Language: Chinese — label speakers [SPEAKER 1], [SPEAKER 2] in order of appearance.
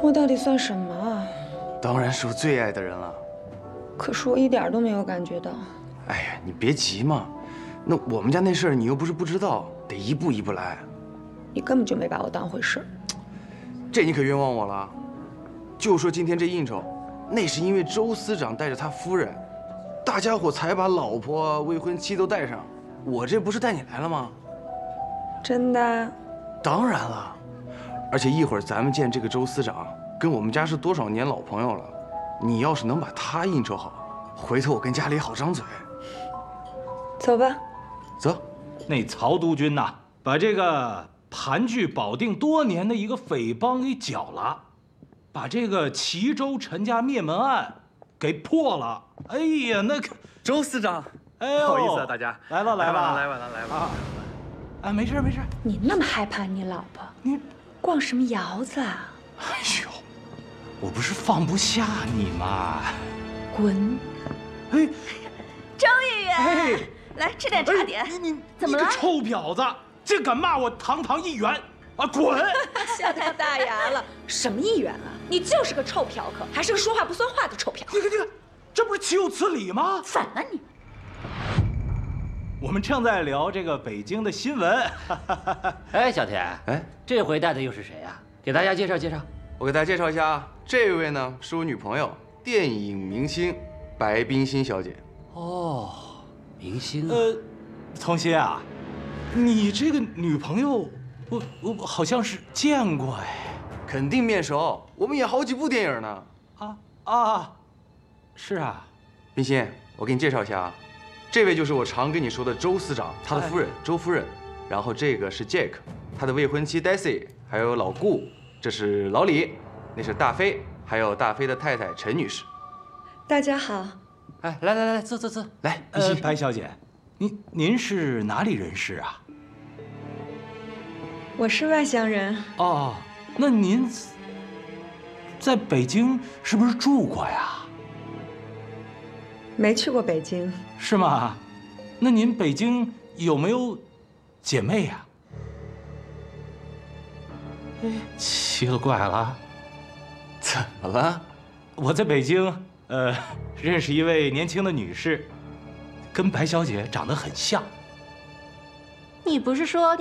[SPEAKER 1] 我到底算什么啊？
[SPEAKER 2] 当然是我最爱的人了。
[SPEAKER 1] 可是我一点都没有感觉到。
[SPEAKER 2] 哎呀，你别急嘛，那我们家那事儿你又不是不知道，得一步一步来。
[SPEAKER 1] 你根本就没把我当回事儿。
[SPEAKER 2] 这你可冤枉我了。就说今天这应酬，那是因为周司长带着他夫人，大家伙才把老婆、未婚妻都带上。我这不是带你来了吗？
[SPEAKER 1] 真的？
[SPEAKER 2] 当然了，而且一会儿咱们见这个周司长，跟我们家是多少年老朋友了。你要是能把他应酬好，回头我跟家里好张嘴。
[SPEAKER 1] 走吧。
[SPEAKER 2] 走。
[SPEAKER 3] 那曹督军呐，把这个盘踞保定多年的一个匪帮给剿了，把这个齐州陈家灭门案给破了。哎呀，那个
[SPEAKER 4] 周司长，
[SPEAKER 3] 哎呦，
[SPEAKER 4] 不好意思啊，大家
[SPEAKER 3] 来吧，
[SPEAKER 4] 来晚了。
[SPEAKER 3] 啊，哎，没事没事。
[SPEAKER 1] 你那么害怕你老婆，
[SPEAKER 3] 你
[SPEAKER 1] 逛什么窑子啊？
[SPEAKER 3] 哎呦，我不是放不下你吗？
[SPEAKER 1] 滚！
[SPEAKER 3] 哎，
[SPEAKER 5] 周议员，
[SPEAKER 3] 哎，
[SPEAKER 5] 来吃点茶点。
[SPEAKER 3] 你
[SPEAKER 5] 怎么了？
[SPEAKER 3] 你个臭婊子，竟敢骂我堂堂议员啊！滚！
[SPEAKER 1] 笑掉大牙了。什么议员啊？你就是个臭嫖客，还是个说话不算话的臭嫖客。
[SPEAKER 3] 你看，这不是岂有此理吗？
[SPEAKER 5] 反了你！
[SPEAKER 3] 我们正在聊这个北京的新闻。
[SPEAKER 6] 哎，小田，
[SPEAKER 2] 哎，
[SPEAKER 6] 这回带的又是谁呀？给大家介绍介绍。
[SPEAKER 2] 我给大家介绍一下啊，这位呢是我女朋友，电影明星白冰心小姐。
[SPEAKER 6] 哦，明星啊。
[SPEAKER 3] 童心啊，你这个女朋友，我好像是见过哎。
[SPEAKER 2] 肯定面熟，我们演好几部电影呢。
[SPEAKER 3] 是啊。
[SPEAKER 2] 冰心，我给你介绍一下啊，这位就是我常跟你说的周司长，他的夫人周夫人。然后这个是 Jack， 他的未婚妻 Daisy， 还有老顾，这是老李，那是大飞，还有大飞的太太陈女士。
[SPEAKER 1] 大家好。
[SPEAKER 6] 哎，来，坐，
[SPEAKER 2] 来，
[SPEAKER 3] 白小姐，您是哪里人士啊？
[SPEAKER 1] 我是外乡人。
[SPEAKER 3] 哦，那您在北京是不是住过呀？
[SPEAKER 1] 没去过北京。
[SPEAKER 3] 是吗？那您北京有没有姐妹呀？哎，奇了怪了，
[SPEAKER 2] 怎么了？
[SPEAKER 3] 我在北京，认识一位年轻的女士，跟白小姐长得很像。
[SPEAKER 5] 你不是说